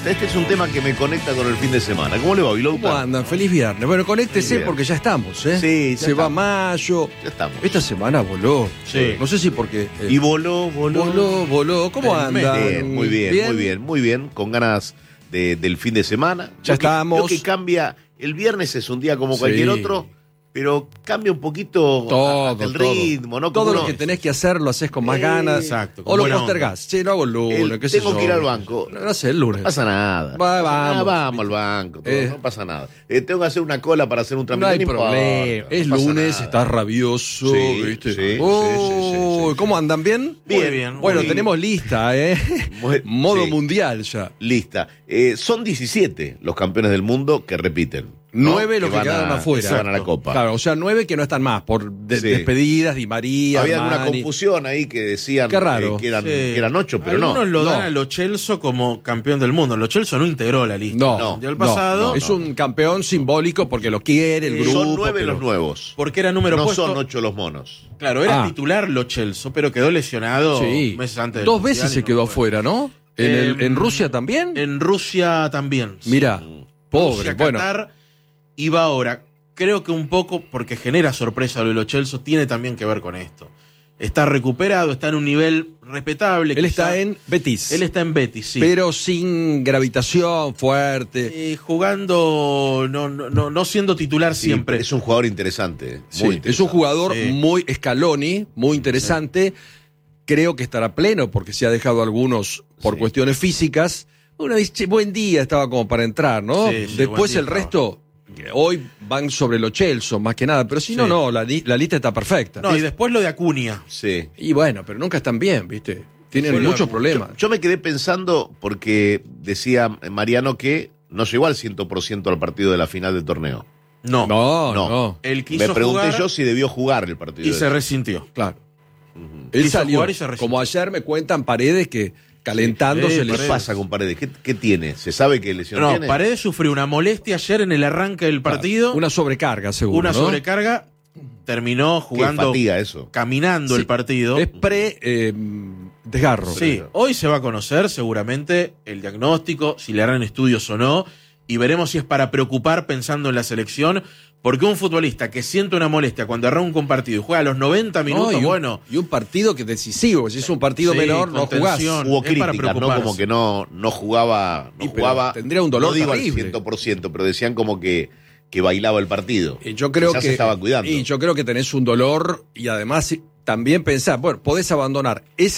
conecta. Este es un tema que me conecta con el fin de semana. ¿Cómo le va, Bilouta? ¿Cómo andan? Feliz viernes. Bueno, conéctese porque ya estamos, ¿eh? Sí, ya Se va estamos. mayo. Ya estamos. Esta semana voló. Sí. No sé si porque... Y voló. Voló. ¿Cómo andan? Bien, muy bien. Con ganas del fin de semana. Ya estamos. Lo que cambia, el viernes es un día como cualquier Sí. otro, pero cambia un poquito el ritmo, ¿no? Todo Como lo uno- que tenés que hacer lo haces con más ganas. Exacto, O lo buena postergás. Sí, lo hago el lunes. qué sé tengo yo. que ir al banco. No sé, el lunes. No pasa nada. Vamos. Al banco. Todo, no pasa nada. Tengo que hacer una cola para hacer un No trámite. hay importa, problema. Es no pasa lunes, nada. estás rabioso, Sí, ¿viste? sí, Oh, sí. ¿Cómo andan? ¿Bien? Bien, bien. Bueno, muy tenemos lista, ¿eh? Muy- Modo sí. mundial ya. Lista. Son 17 los campeones del mundo que repiten. ¿no? 9 los que van quedaron afuera. que van a la Copa. Claro, o sea, 9 que no están más por Sí. despedidas, Di María, Había alguna Armani. confusión ahí que decían Qué raro. que eran 8, pero no. Algunos lo dan No. a Lo Celso como campeón del mundo. Lo Celso no integró la lista. No, No. El mundial no, pasado, no. Es un campeón simbólico porque lo quiere el grupo. Son 9 pero- los nuevos. porque era número No puesto. son 8 los monos. Claro, era Ah. titular Lo Celso, pero quedó lesionado Sí. meses antes del 2 mundial veces y se no quedó fue. afuera, ¿no? ¿En Rusia también? En Rusia también. sí. Mira, pobre. Rusia, Bueno, Qatar y va ahora. Creo que un poco, porque genera sorpresa lo de Lo Celso, tiene también que ver con esto. Está recuperado, está en un nivel respetable. él quizá. está en Betis. Él está en Betis, sí. Pero sin gravitación fuerte. Jugando, no siendo titular Sí, siempre. es un jugador interesante. Sí, Muy es un interesante. jugador Sí. muy Scaloni, muy interesante. Creo que estará pleno porque se ha dejado algunos por Sí. cuestiones físicas. Uno dice, "Che, buen día, estaba como para entrar, ¿no?" Sí, sí, Después buen día el resto, hoy van sobre Lo Celso, más que nada. Pero si Sí. no, la lista está perfecta. No, y después lo de Acuña. Sí. Y bueno, pero nunca están bien, ¿viste? Tienen Bueno, muchos problemas. Yo me quedé pensando porque decía Mariano que no llegó al 100% al partido de la final del torneo. No. No. Él quiso Me pregunté jugar yo si debió jugar el partido. y se ese. resintió. Claro. Ujú. Él Quiso salió, jugar y se resintió. como ayer me cuentan Paredes que calentándose Sí, le ¿Qué Paredes. pasa con Paredes? ¿Qué tiene? ¿Se sabe qué lesión No, tiene? Paredes sufrió una molestia ayer en el arranque del partido. una sobrecarga, seguro. Una ¿no? sobrecarga. Terminó Qué jugando, fatiga eso. caminando Sí. el partido. Es desgarro. Sí, hoy se va a conocer seguramente el diagnóstico, si le harán estudios o no, y veremos si es para preocupar pensando en la selección, porque un futbolista que siente una molestia cuando arranca un partido y juega a los 90 minutos, No, bueno, y un partido que es decisivo. Si es un partido Sí, menor, no con jugás. tensión. Hubo es para críticas, ¿no? preocuparse. Como que no jugaba. No Y, pero jugaba. tendría un dolor no digo terrible. al 100%, pero decían como que bailaba el partido. Y yo creo Quizás que se estaba cuidando. Y yo creo que tenés un dolor y además también pensar, bueno, podés abandonar